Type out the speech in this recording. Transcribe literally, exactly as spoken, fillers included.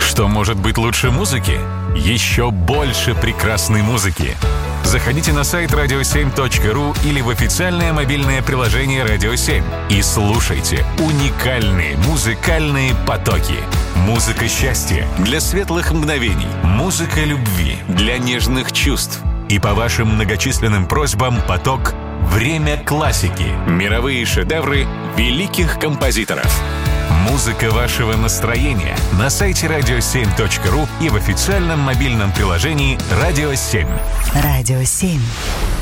Что может быть лучше музыки? Еще больше прекрасной музыки. Заходите на сайт радио семь точка ру или в официальное мобильное приложение «Радио семь» и слушайте уникальные музыкальные потоки. Музыка счастья для светлых мгновений. Музыка любви для нежных чувств. И по вашим многочисленным просьбам поток «Время классики». Мировые шедевры великих композиторов. Музыка вашего настроения на сайте радио семь точка ру и в официальном мобильном приложении «Радио семь». Радио семь.